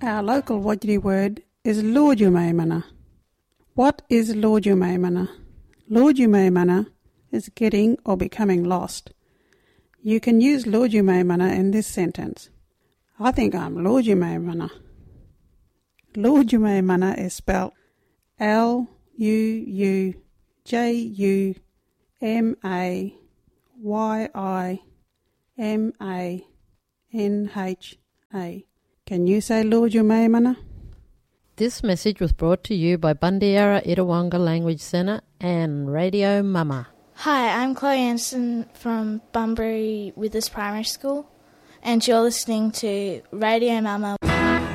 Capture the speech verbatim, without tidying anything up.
Our local Wajiri word is Lorjumaimana. What is Lorjumaimana? Lorjumaimana is getting or becoming lost. You can use Lorjumaimana in this sentence. I think I'm Lorjumaimana. Lorjumaimana is spelled L U U J U M A Y I M A N H A. Can you say Lorjumaimana? This message was brought to you by Bundyera Itawonga Language Centre and Radio Mama. Hi, I'm Chloe Anderson from Bunbury Withers Primary School, and you're listening to Radio Mama.